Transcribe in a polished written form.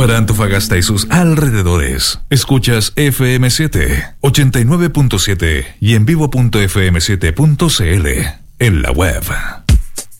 Para Antofagasta y sus alrededores, escuchas FM7, 89.7 y en vivo.fm7.cl, en la web.